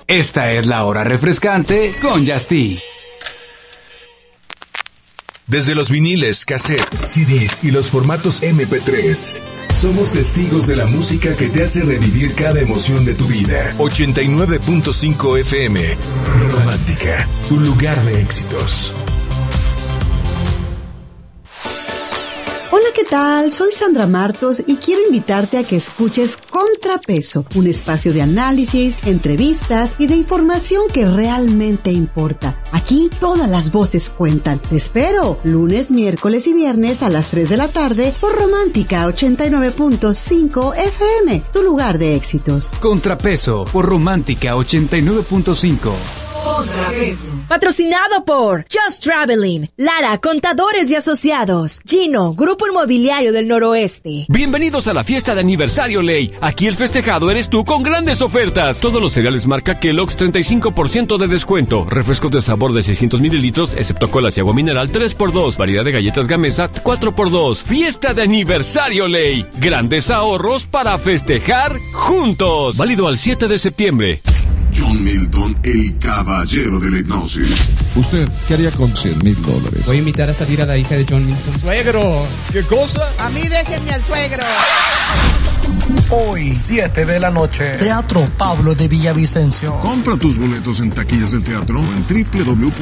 Esta es la hora refrescante con Yasti. Desde los viniles, cassettes, CDs y los formatos MP3, somos testigos de la música que te hace revivir cada emoción de tu vida. 89.5 FM, Romántica, tu lugar de éxitos. Hola, ¿qué tal? Soy Sandra Martos y quiero invitarte a que escuches Contrapeso, un espacio de análisis, entrevistas y de información que realmente importa. Aquí todas las voces cuentan. Te espero lunes, miércoles y viernes a las 3 de la tarde por Romántica 89.5 FM, tu lugar de éxitos. Contrapeso por Romántica 89.5. Contrapeso. Patrocinado por Just Traveling, Lara, Contadores y Asociados, Gino, Grupo Inmobiliario del Noroeste. Bienvenidos a la fiesta de aniversario Ley. Aquí el festejado eres tú con grandes ofertas. Todos los cereales marca Kellogg's 35% de descuento. Refrescos de sabor de 600 mililitros, excepto colas y agua mineral 3x2. Variedad de galletas Gamesa 4x2. Fiesta de aniversario Ley. Grandes ahorros para festejar juntos. Válido al 7 de septiembre. John Milton, el caballero de la hipnosis. ¿Usted qué haría con $100,000? Voy a invitar a salir a la hija de John Milton. ¡Suegro! ¿Qué cosa? A mí déjenme al suegro. Hoy, 7 de la noche. Teatro Pablo de Villavicencio. Compra tus boletos en taquillas del teatro en www